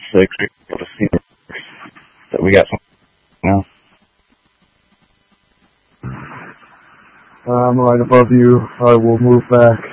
6, able to see that we got something now. I'm right above you. I will move back.